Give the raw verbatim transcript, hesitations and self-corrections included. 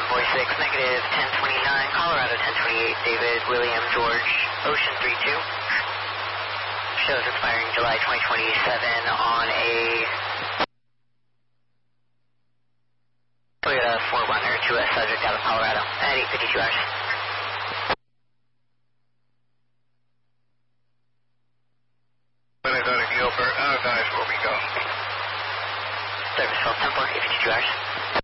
seven forty-six, negative ten twenty-nine, Colorado ten twenty-eight, David, William, George, Ocean three two. Shows expiring July twenty twenty-seven on a Toyota four runner to a subject out of Colorado at eight fifty-two hours. When I go to Gilbert, uh, guys, where we go? Service twelve ten four, eight fifty-two hours.